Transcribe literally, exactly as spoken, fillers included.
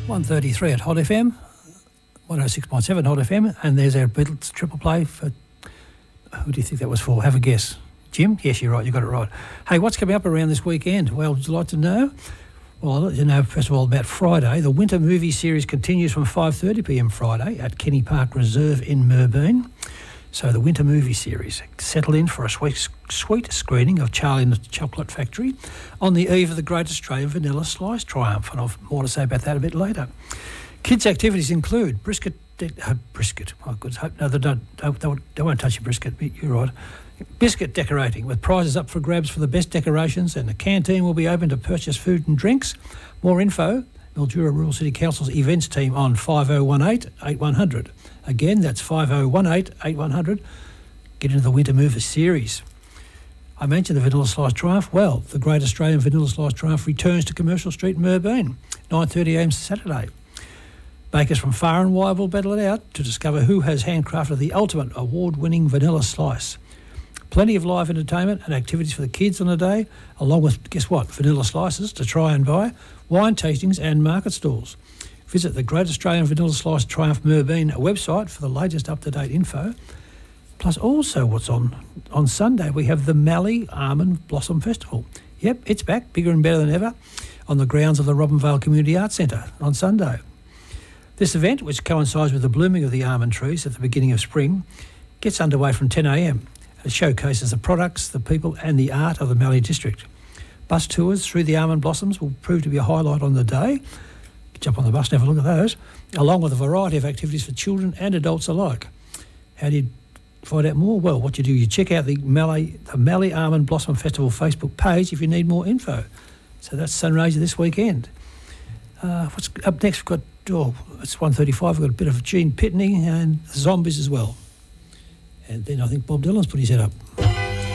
one thirty-three at Hot F M, one oh six point seven Hot F M, and there's our Beatles triple play for, who do you think that was for? Have a guess. Jim? Yes, you're right, you got it right. Hey, what's coming up around this weekend? Well, would you like to know? Well, I'll let you know, first of all, about Friday. The Winter Movie Series continues from five thirty p m Friday at Kenny Park Reserve in Merbein. So the Winter Movie Series. Settle in for a sweet, sweet screening of Charlie and the Chocolate Factory on the eve of the Great Australian Vanilla Slice Triumph, and I'll have more to say about that a bit later. Kids' activities include brisket, de- uh, brisket, oh goodness, hope, no, they don't, don't, they won't, they won't touch your brisket, you're right. Biscuit decorating with prizes up for grabs for the best decorations, and the canteen will be open to purchase food and drinks. More info, Mildura Rural City Council's events team on five oh one eight, eight one hundred. Again, that's five oh one eight, eight one hundred. Get into the Winter Movie Series. I mentioned the Vanilla Slice Triumph. Well, the Great Australian Vanilla Slice Triumph returns to Commercial Street in Merbein, nine thirty a m Saturday. Bakers from far and wide will battle it out to discover who has handcrafted the ultimate award-winning vanilla slice. Plenty of live entertainment and activities for the kids on the day, along with, guess what, vanilla slices to try and buy, wine tastings and market stalls. Visit the Great Australian Vanilla Slice Triumph Merbein website for the latest up-to-date info. Plus also what's on, on Sunday, we have the Mallee Almond Blossom Festival. Yep, it's back, bigger and better than ever, on the grounds of the Robinvale Community Arts Centre on Sunday. This event, which coincides with the blooming of the almond trees at the beginning of spring, gets underway from ten a m. It showcases the products, the people and the art of the Mallee district. Bus tours through the almond blossoms will prove to be a highlight on the day. Jump on the bus and have a look at those, along with a variety of activities for children and adults alike. How do you find out more? Well, what you do, you check out the Mallee, the Mallee Almond Blossom Festival Facebook page if you need more info. So that's Sunraysia this weekend. Uh, what's up next? We've got, oh, it's one thirty-five, we've got a bit of Gene Pitney and Zombies as well. And then I think Bob Dylan's put his head up.